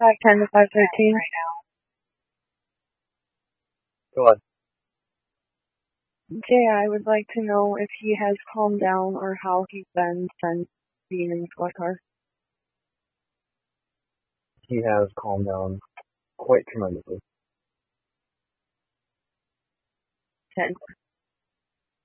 510 to 513. Go on. Jay, I would like to know if he has calmed down or how he's been since being in the squad car. He has calmed down quite tremendously. 10.